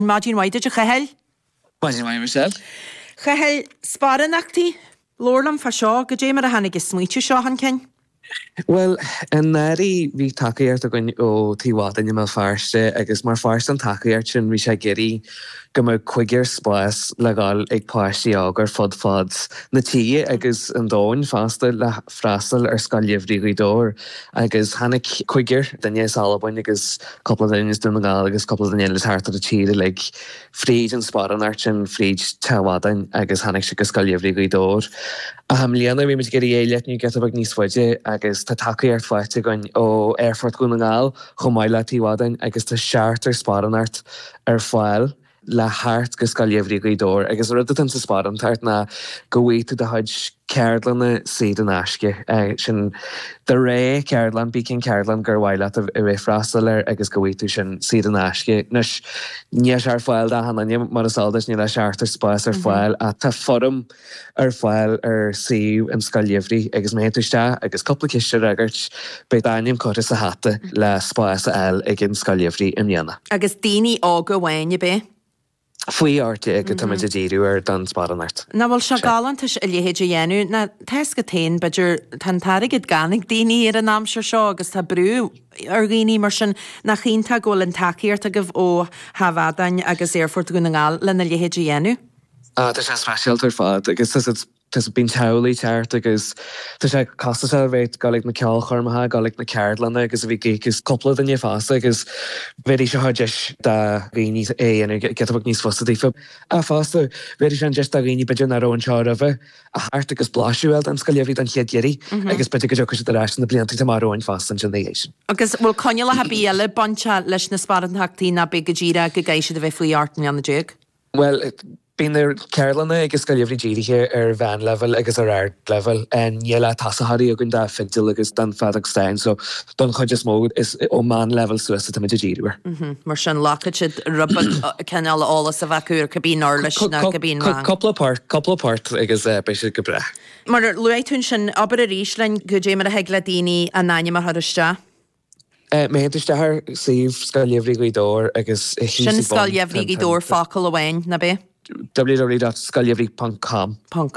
Máidín waide a chaheil? Máidín waide Michelle. Chaheil sparanachtaí lorlam fa seo go dé mar a hanig is smuitiú seo han cin? Well, an nari bhí takeíart a gin ó tíháin me farste agus mar farst an takeíart sin bhí sé geirí go mo chuigir spáis legáil ag páistí águr fod na tí agus an dóin fásta le freastal ar scoilliomhrí dór agus hanig chuigir daine salbain agus coppla daine dúnagáil agus coppla daine le tartar a tíre le fríd an sparanart sin fríd teháin agus hanig si go scoilliomhrí dór. A ham líana bhí mit geirí éileitniu getabag níos foiide agus tá takeíart foiite goin ó airfort gúnagáil chomáile tíháin agus tá seaartar sparanart ar fáil le hart go scoilliomhrí dór agus rud an sa sparantart na go bhhaite de haid Cairlanna siad an aisce sin de ré Cairlan bí cin Cairlan gur bhhaile a bheith freastal agus go bhhaite sin siad an aisce. Nus níos ar fáil de hanne mar asáildas ní le seaartar spáis ar fáil a tá fodum ar fáil ar siú an scoilliomhrí agus métuiste agus coppla ciiste agart be daim cotas a hata le spáis eil ag an scoilliomhrí in dhéana. Agus daoine ága bhhaine be? Fuoi áte ag go tamid a díú ar don sparanart. Na bhfuil se galantas a léhéidir dhéanú na teis go tain beidir tantarigid ganig daoine ar an amsir seo agus tá brú ar ghaoine mar sin na chinnta ggóil an takeíart a goh ó Havadain agus Airfort Gúnagáil le na léhéidir dhéanú? Tá sé speisialtar fad agus Tás bín teolaí teart agus tá sé casta bhéit galig na ceol chormathe galig na Cairlanna agus bhí gégus coppla daine fásta agus bhéidir se deis de réní é ana getabh níos fostatífa. A fásta bhéidir sé deis de réní beidir na rón seo a bheith a hart agus bláisiúil an scoilliomhrí an chiaadéirí agus beidir go deocha de reis na blianta marróin fástan sin éis. Agus bhfuil coine le habíile bonse leis na sparanthachtaí na be go ddíra go gaiisiad a bheith faoi artna an na déag? Well, bín ar Cairlanna agus scoilliomhrí ddíirithe ar van level agus ar ard level an níile tasathaí a gon de fintil agus don fedag stein, so don chuid is mód is ó man level suasa tamid a ddíúir. Mar sin lacha siad rubba cenal álas a bhacuúr cabín orlis na cabín man. Couple part agus beisi go bre. Mar luaitún sin aber a ríslein go dé mar a heagla daoine a naine mar thuiste? Méhéiste th síomh scoilliomhrí dór agus sin scoilliomhrí dór fácail amhain na bé? www.scoilliomhrí.com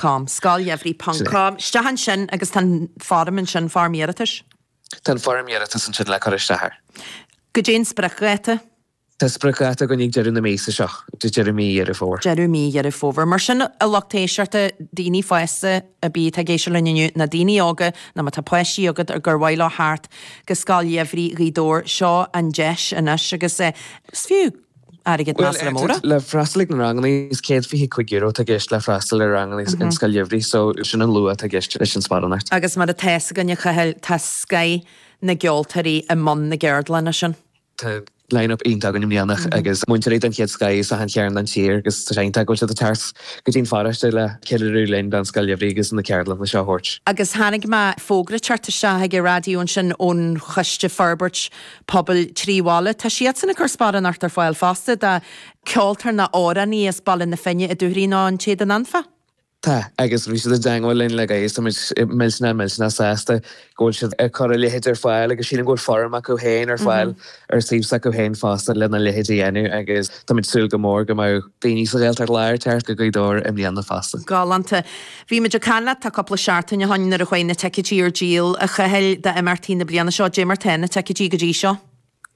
scoilliomhrí.com Stahan sin agus tan farmin sin farmiaratas? Tan farmiaratas an sin le choiriste. Go dén sprechréite? Tá sprechréite go níag dearú na mésa seo, de Jeremy ar a fór. Jeremy ar a fóver. Mar sin a loctéisiirta daoine fáiste a bí a géisio leniu na daoine ága na ma tá poisí agad ar gurhhail á háart go scoilliomhrí dór seo an deis inis agus sfiú agad más le móra? Le freastaigh na ranganí is céad fihí €5 a gist le freastal ar ranganí in scoilliomhrí, so sin an lua a gist leis an sparanart. Agus mar a teis a ganne chaheil tá sky na geoltarí a man na Geirdlanna sin? Tá line-up ionntag an imlíanach agus muinteréid an chiad sky sa han cearan an tír agus tá séinte goil a tars go dtín fáiste le ceirú lein dan scoilliomhrí agus na Cairlan na seo hort. Agus hánig má fógra charta se ag radioún sin ón chuiste Ferbert pobl tríhála tá siad sanna chu sparanart ar fáil fásta de ceoltar na ára níos ballin na fenne a dúhrí ná an chéad an anfa? Tá, agus rí a dangháil linn le éis milsna sásta ggóil siad chu lehéid ar fáil agus sína ggóil form go héin ar fáil ar síomsa go héin fásta lena lehéid dhéanú agus táid súil go mór go mar daoine sa réaltar leir teart go gaiddóir im líana fásta. Galanta. Bhí me canla tá coppla seaartain a hain ar a chuoine teicetí ar díal a chaheil de MRT na bliana seo Jim Martin teicetí go dí seo.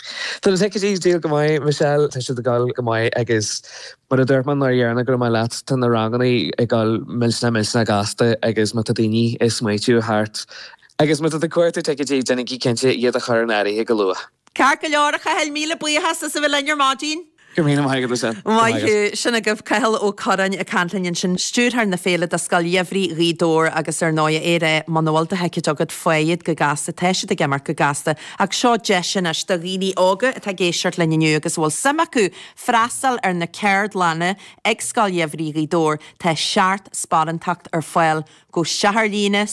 Tá teicetí díal go maiid Michelle tá si gáil go maiid agus mar a dúirman ar dhearna gur mai leat tan na ranganí ag gáil milsna gasta agus mat a daoine is smaitiú hart agus mat a cuairta teicetí dennig cinnte iad a chur an airí go lua. Car go leor a chaheil míle buíhas sa bhfuil lein Máidín? Gomína haigad sin. Maithú sinna goh cail ó chorain a canlainn sin stúrthar na féle a scoilliomhrí dór agus ar 9 éire manuálta heice agad foiad go gasta teisiid a gemar go gasta ag seo deisian as do rií ága a géisiart leniu agus bhfuil sama acu freastal ar na Cairlanna ag scoilliomhrí dór tá seart sparantacht ar foiil go seaharlína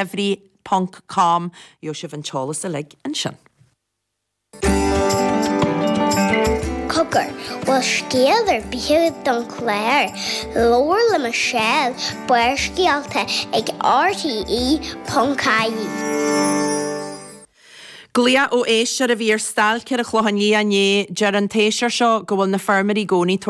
scoilliomhrí.com jo sibh an teolas a le an sin. Cooker was scalar bíhead don chléir, lóir le Michelle buir scialta ag RTE.caí. Glia ó éisiar a bhír stal ceir a chlohanní a né dear an téisiir seo go bhfuil na fermarí gcónaí